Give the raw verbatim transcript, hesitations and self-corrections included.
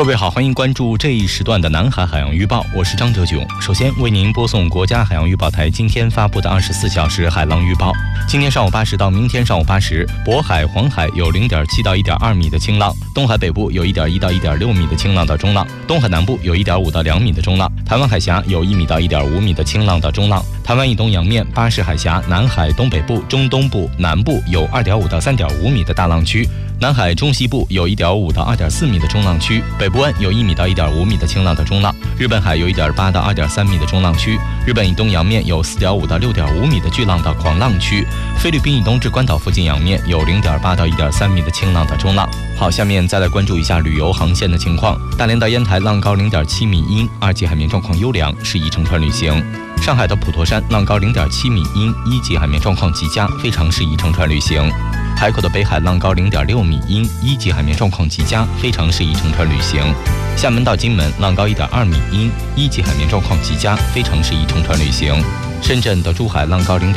各位好，欢迎关注这一时段的南海海洋预报，我是张哲炯。首先为您播送国家海洋预报台今天发布的二十四小时海浪预报。今天上午八时到明天上午八时，渤海、黄海有零点七到一点二米的清浪，东海北部有一点一到一点六米的清浪到中浪，东海南部有一点五到两米的中浪，台湾海峡有一米到一点五米的清浪到中浪。台湾以东洋面、巴士海峡、南海东北部、中东部、南部有二点五到三点五米的大浪区。南海中西部有一点五到二点四米的中浪区，北部湾有一米到一点五米的清浪到中浪，日本海有一点八到二点三米的中浪区，日本以东洋面有四点五到六点五米的巨浪到狂浪区，菲律宾以东至关岛附近洋面有零点八到一点三米的清浪到中浪。好，下面再来关注一下旅游航线的情况。大连到烟台浪高零点七米阴，二级海面状况优良，适宜乘船旅行。上海到普陀山浪高零点七米阴，一级海面状况极佳，非常适宜乘船旅行。海口的北海浪高零点六米阴，一级海面状况极佳，非常适宜乘船旅行。厦门到金门浪高一点二米阴，一级海面状况极佳，非常适宜乘船旅行。深圳到珠海浪高零点